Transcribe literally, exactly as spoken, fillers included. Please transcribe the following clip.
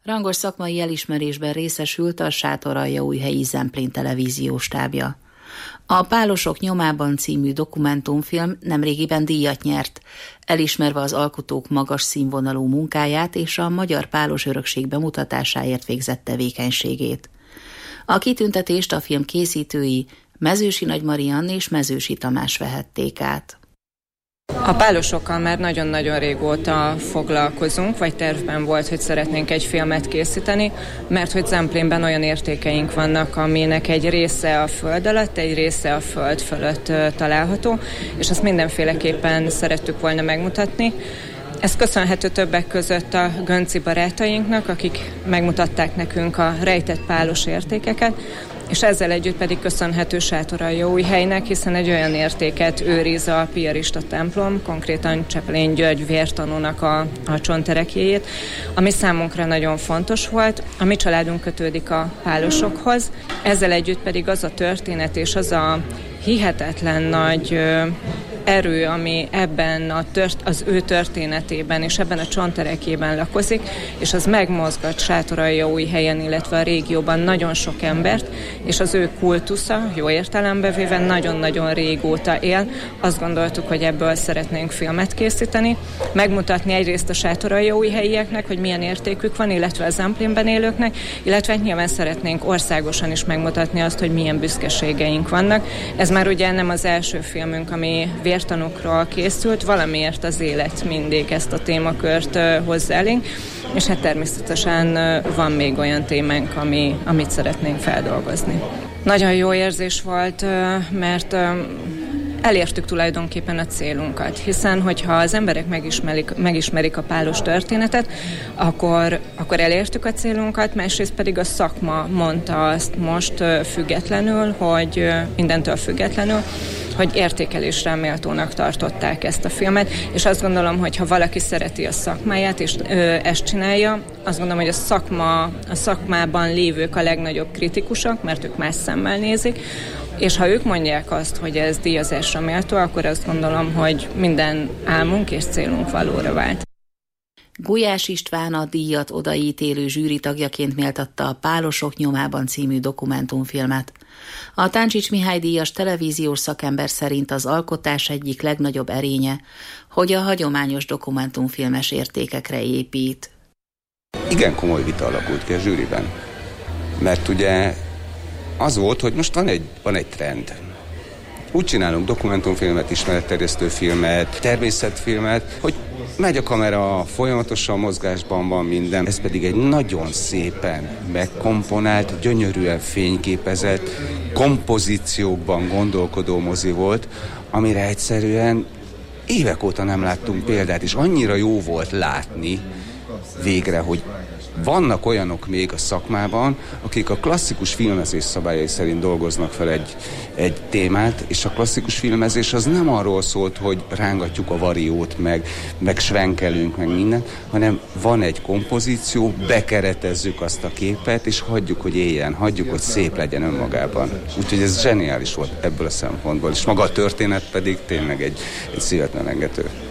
Rangos szakmai elismerésben részesült a Sátoraljaújhelyi Zemplén televíziós stábja. A Pálosok nyomában című dokumentumfilm nemrégiben díjat nyert, elismerve az alkotók magas színvonalú munkáját és a magyar pálos örökség bemutatásáért végzett tevékenységét. A kitüntetést a film készítői Mezősi Nagy Mariann és Mezősi Tamás vehették át. A pálosokkal már nagyon-nagyon régóta foglalkozunk, vagy tervben volt, hogy szeretnénk egy filmet készíteni, mert hogy Zemplénben olyan értékeink vannak, aminek egy része a föld alatt, egy része a föld fölött található, és azt mindenféleképpen szerettük volna megmutatni. Ez köszönhető többek között a gönci barátainknak, akik megmutatták nekünk a rejtett pálos értékeket, és ezzel együtt pedig köszönhető Sátoraljaújhelynek, hiszen egy olyan értéket őriz a piarista templom, konkrétan Cseplén György vértanúnak a, a csonterekjéjét, ami számunkra nagyon fontos volt. A mi családunk kötődik a pálosokhoz, ezzel együtt pedig az a történet és az a hihetetlen nagy ö, erő, ami ebben a tört, az ő történetében és ebben a csonterekjében lakozik, és az megmozgat Sátoraljaújhelyen, illetve a régióban nagyon sok embert, és az ő kultusza, jó értelembe véve, nagyon-nagyon régóta él. Azt gondoltuk, hogy ebből szeretnénk filmet készíteni, megmutatni egyrészt a sátoraljaújhelyieknek, hogy milyen értékük van, illetve a Zemplénben élőknek, illetve nyilván szeretnénk országosan is megmutatni azt, hogy milyen büszkeségeink vannak. Ez már ugye nem az első filmünk, ami vértanúkról készült, valamiért az élet mindig ezt a témakört hozza elénk, és hát természetesen van még olyan témánk, ami, amit szeretnénk feldolgozni. Nagyon jó érzés volt, mert elértük tulajdonképpen a célunkat, hiszen hogyha az emberek megismerik, megismerik a pálos történetet, akkor, akkor elértük a célunkat, másrészt pedig a szakma mondta azt most függetlenül, hogy mindentől függetlenül, hogy értékelésre méltónak tartották ezt a filmet, és azt gondolom, hogy ha valaki szereti a szakmáját, és ö, ezt csinálja, azt gondolom, hogy a szakma, a szakmában lévők a legnagyobb kritikusok, mert ők más szemmel nézik, és ha ők mondják azt, hogy ez díjazásra méltó, akkor azt gondolom, hogy minden álmunk és célunk valóra vált. Gulyás István a díjat odaítélő zsűritagjaként méltatta a Pálosok nyomában című dokumentumfilmet. A Táncsics Mihály díjas televíziós szakember szerint az alkotás egyik legnagyobb erénye, hogy a hagyományos dokumentumfilmes értékekre épít. Igen komoly vita alakult ki a zsűriben, mert ugye az volt, hogy most van egy, van egy trend. Úgy csinálunk dokumentumfilmet, ismeretterjesztő filmet, természetfilmet, hogy megy a kamera, folyamatosan mozgásban van minden. Ez pedig egy nagyon szépen megkomponált, gyönyörűen fényképezett, kompozíciókban gondolkodó mozi volt, amire egyszerűen évek óta nem láttunk példát, és annyira jó volt látni végre, hogy vannak olyanok még a szakmában, akik a klasszikus filmezés szabályai szerint dolgoznak fel egy, egy témát, és a klasszikus filmezés az nem arról szólt, hogy rángatjuk a variót, meg, meg svenkelünk, meg minden, hanem van egy kompozíció, bekeretezzük azt a képet, és hagyjuk, hogy éljen, hagyjuk, hogy szép legyen önmagában. Úgyhogy ez zseniális volt ebből a szempontból, és maga a történet pedig tényleg egy, egy szívet melengető.